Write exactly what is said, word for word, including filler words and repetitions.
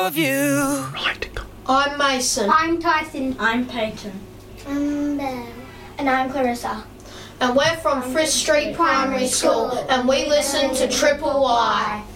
of you. Right. I'm Mason. I'm Tyson. I'm Peyton. I'm Belle. And I'm Clarissa. And we're from Frith Street Primary School, and we listen to Triple Y.